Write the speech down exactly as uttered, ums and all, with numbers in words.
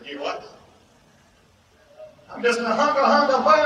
You what? I'm just a hunk of hunk of fire.